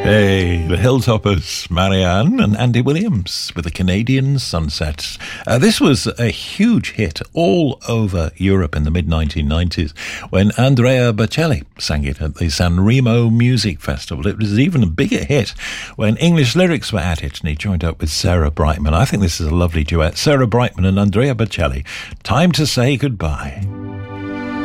Hey, the Hilltoppers, Marianne and Andy Williams with the Canadian Sunsets. This was a huge hit all over Europe in the mid-1990s when Andrea Bocelli sang it at the Sanremo Music Festival. It was even a bigger hit when English Lyrics were at it and he joined up with Sarah Brightman. I think this is a lovely duet. Sarah Brightman and Andrea Bocelli. Time to Say Goodbye.